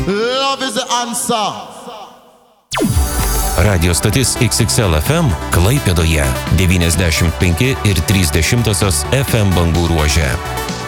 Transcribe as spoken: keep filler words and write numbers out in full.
Love is the answer. Radio stotis X X L F M Klaipėdoje devyniasdešimt penki ir trys dešimtosios F M bangų ruože.